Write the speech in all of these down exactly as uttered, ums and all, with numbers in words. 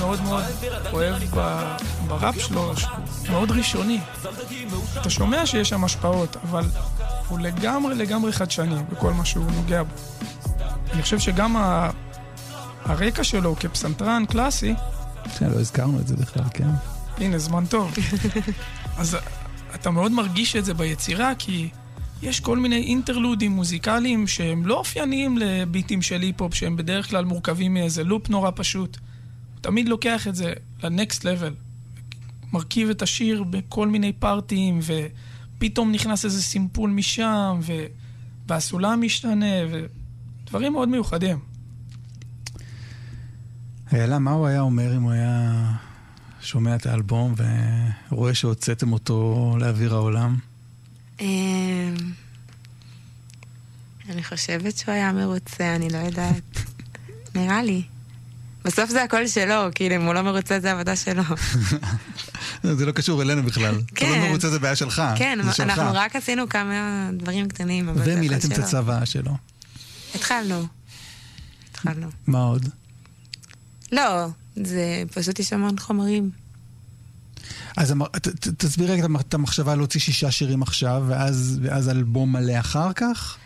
מאוד מאוד אוהב בראפ שלו, מאוד ראשוני. אתה שומע שיש שם השפעות, אבל הוא לגמרי לגמרי חדשני בכל מה שהוא נוגע בו. אני חושב שגם ה... הרקע שלו כפסנתרן קלאסי... כן, לא הזכרנו את זה בכלל, כן. הנה, זמן טוב. אז אתה מאוד מרגיש את זה ביצירה, כי יש כל מיני אינטרלודים מוזיקליים שהם לא אופייניים לביטים של היפ-הופ, שהם בדרך כלל מורכבים מאיזה לופ נורא פשוט. הוא תמיד לוקח את זה ל-next level, מרכיב את השיר בכל מיני פארטים, ופתאום נכנס איזה סימפול משם, והסולם משתנה, ודברים מאוד מיוחדים. איילה, מה הוא היה אומר אם הוא היה שומע את האלבום ורואה שהוצאתם אותו לאוויר העולם? אני חושבת שהוא היה מרוצה, אני לא יודעת. נראה לי. בסוף זה הכל שלו, כאילו אם הוא לא מרוצה זה העבודה שלו. זה לא קשור אלינו בכלל. אתה לא מרוצה זה בעיה שלך. כן, אנחנו רק עשינו כמה דברים קטנים. ומילאתם את הצבא שלו. התחלנו. התחלנו. מה עוד? לא, זה פשוט יש המון חומרים. אז תסביר רגע את המחשבה להוציא שישה שירים עכשיו, ואז אלבום מלא אחר כך?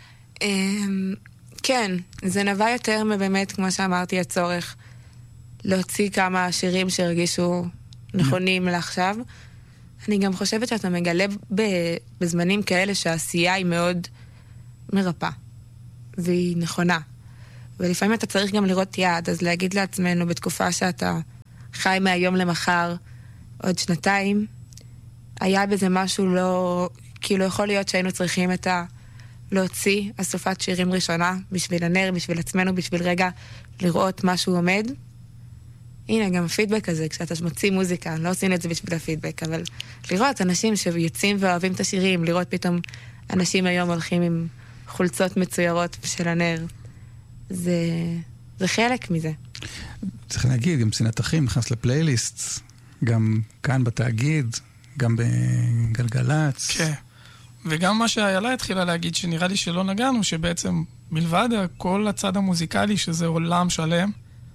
כן, זה נבע יותר מבאמת, כמו שאמרתי, הצורך להוציא כמה שירים שהרגישו נכונים לעכשיו. אני גם חושבת שאתה מגלה בזמנים כאלה שהעשייה היא מאוד מרפא, והיא נכונה. ולפעמים אתה צריך גם לראות יעד, אז להגיד לעצמנו בתקופה שאתה חי מהיום למחר עוד שנתיים, היה בזה משהו לא... כאילו יכול להיות שהיינו צריכים את ה... להוציא אסופת שירים ראשונה בשביל הנר, בשביל עצמנו, בשביל רגע לראות משהו עומד. הנה, גם הפידבק הזה, כשאתה מוציא מוזיקה, לא עושים את זה בשביל הפידבק, אבל לראות אנשים שיוצאים ואוהבים את השירים, לראות פתאום אנשים היום הולכים עם חולצות מצוירות של הנר. זה, זה חלק מזה. צריך להגיד, גם סינת אחים נכנס לפלייליסט, גם כאן בתאגיד, גם בגלגלץ. כן. וגם מה שאיילה התחילה להגיד, שנראה לי שלא נגענו, שבעצם מלבד כל הצד המוזיקלי, שזה עולם שלם,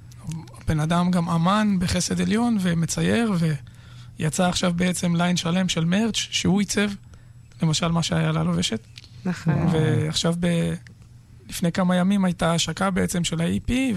בן אדם גם אמן בחסד עליון ומצייר, ויצא עכשיו בעצם ליין שלם של מרץ' שהוא ייצב, למשל מה שאיילה לובשת. נכון. ועכשיו ב... לפני כמה ימים הייתה השקה בעצם של ה-אי פי,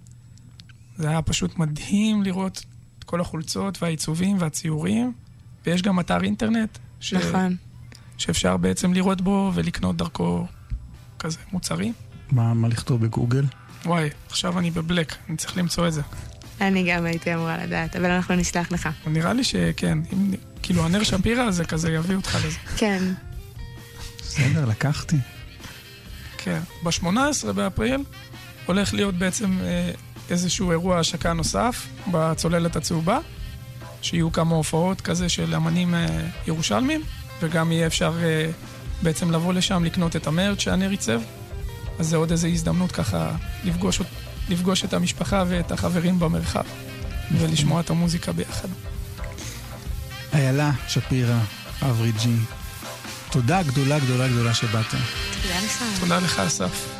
וזה היה פשוט מדהים לראות את כל החולצות והעיצובים והציורים, ויש גם אתר אינטרנט. ש... נכון. שאפשר בעצם לראות בו ולקנות דרכו כזה מוצרים. מה, מה לכתוב בגוגל? וואי, עכשיו אני בבלק, אני צריך למצוא את זה. אני גם הייתי אמורה לדעת, אבל אנחנו נשלח לך. נראה לי שכן, אם, כאילו הנר שפירה זה כזה יביא אותך לזה. כן. בסדר, לקחתי. כן, ב-שמונה עשרה באפריל הולך להיות בעצם איזשהו אירוע השקה נוסף בצוללת הצהובה, שיהיו כמה הופעות כזה של אמנים ירושלמים, וגם יהיה אפשר בעצם לבוא לשם לקנות את המרץ' שהנר ייצב. אז זה עוד איזו הזדמנות ככה לפגוש, לפגוש את המשפחה ואת החברים במרחב, ולשמוע את המוזיקה ביחד. איילה שפירה, אברי ג'י, תודה גדולה גדולה גדולה שבאתם. תודה לך. תודה לך, אסף.